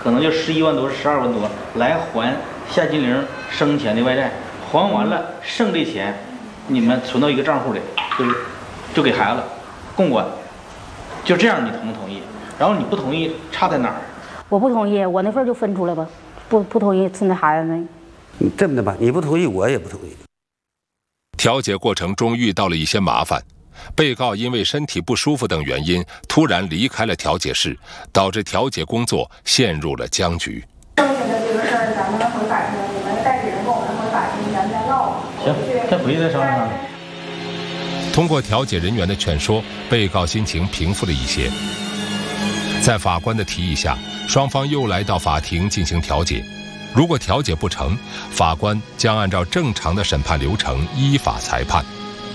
可能就11万多、12万多来还夏金玲生前的外债，还完了剩这钱，你们存到一个账户里，就给孩子共管，就这样你同不同意？然后你不同意差在哪儿？ 我不同意，我那份就分出来吧，不同意存在孩子那。 你这么的吧，你不同意，我也不同意。 调解过程中遇到了一些麻烦，被告因为身体不舒服等原因突然离开了调解室，导致调解工作陷入了僵局。 剩下的这个事儿，咱们回法庭，你们代理人跟我们回法庭，咱们再唠。 行，再回去再商量。 通过调解人员的劝说，被告心情平复了一些。在法官的提议下，双方又来到法庭进行调解。如果调解不成，法官将按照正常的审判流程依法裁判。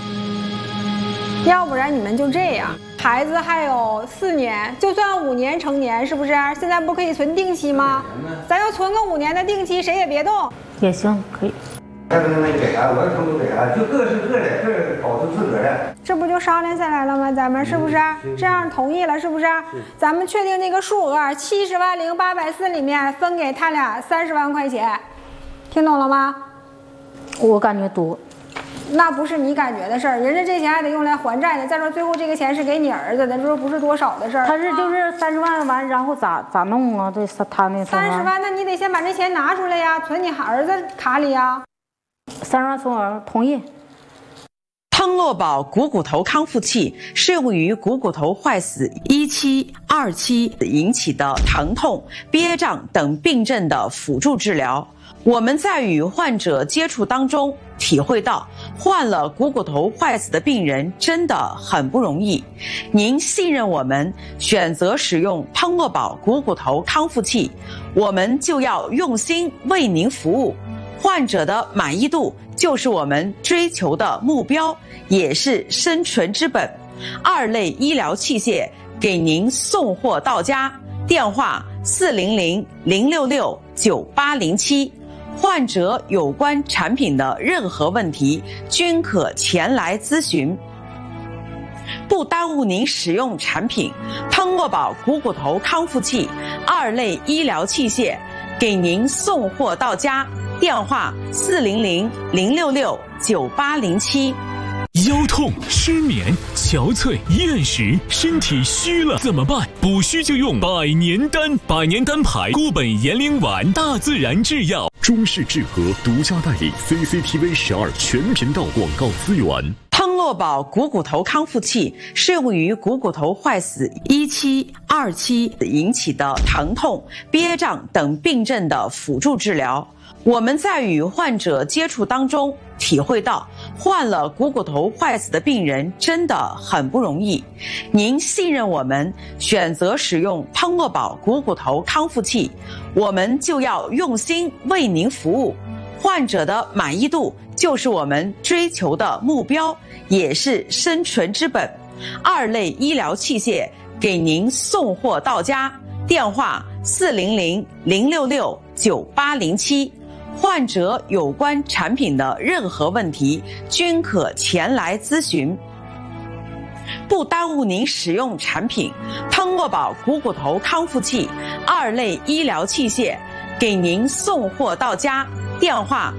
要不然你们就这样，孩子还有4年，就算5年成年，是不是？现在不可以存定期吗？咱要存个5年的定期，谁也别动。 也行，可以。 那给啥？我要什么都给啥，就各是各的，各保住自个的。 这不就商量下来了吗？咱们是不是这样同意了？是不是？咱们确定这个数额70万零840里面分给他俩30万块钱，听懂了吗？ 我感觉多。 那不是你感觉的事儿，人家这钱还得用来还债呢。再说最后这个钱是给你儿子的，这不是多少的事儿。 他是就是30万完，然后咋弄啊？对，他那 30万，那你得先把这钱拿出来呀，存你儿子卡里呀。 30万存我同意。 汤诺宝股骨头康复器适用于股骨头坏死1期、2期引起的疼痛、憋胀等病症的辅助治疗。我们在与患者接触当中体会到，患了股骨头坏死的病人真的很不容易。您信任我们，选择使用汤诺宝股骨头康复器，我们就要用心为您服务。患者的满意度就是我们追求的目标，也是生存之本。2类医疗器械给您送货到家，电话400-066-9807。患者有关产品的任何问题均可前来咨询。不耽误您使用产品，汤诺宝股骨头康复器2类医疗器械给您送货到家，电话400-066-9807。 腰痛、失眠、憔悴、厌食，身体虚了怎么办？补虚就用百年丹，百年丹牌固本延龄丸，大自然制药， 中式制和独家代理 CCTV 12全频道广告资源。 汤诺宝股骨头康复器适用于股骨头坏死1期、2期引起的疼痛、憋胀等病症的辅助治疗。我们在与患者接触当中体会到，患了股骨头坏死的病人真的很不容易。您信任我们，选择使用汤诺宝股骨头康复器，我们就要用心为您服务。患者的满意度就是我们追求的目标，也是生存之本。2类医疗器械给您送货到家，电话400-066-9807。患者有关产品的任何问题均可前来咨询。不耽误您使用产品，汤诺宝股骨头康复器2类医疗器械给您送货到家，电话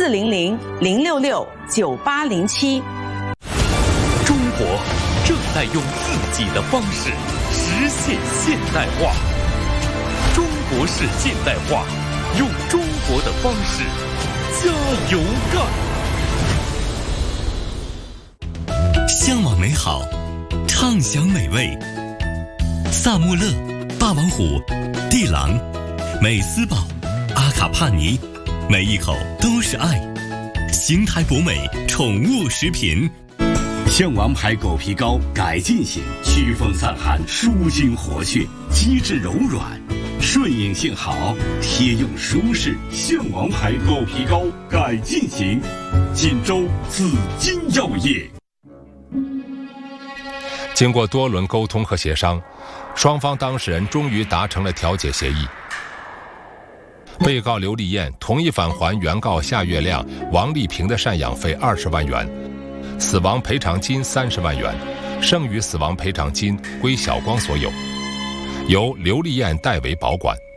400-066-9807。 中国正在用自己的方式实现现代化，中国式现代化，用中国的方式加油干！向往美好，畅享美味。萨穆勒、霸王虎、地狼、美斯堡、阿卡帕尼，每一口都是爱。邢台博美宠物食品。 象王牌狗皮膏改进型，祛风散寒，舒筋活血，机制柔软，顺应性好，贴用舒适。象王牌狗皮膏改进型，锦州紫金药业。 经过多轮沟通和协商，双方当事人终于达成了调解协议。被告刘丽艳同意返还原告夏月亮、王丽萍的赡养费20万元，死亡赔偿金30万元，剩余死亡赔偿金归小光所有，由刘丽艳代为保管。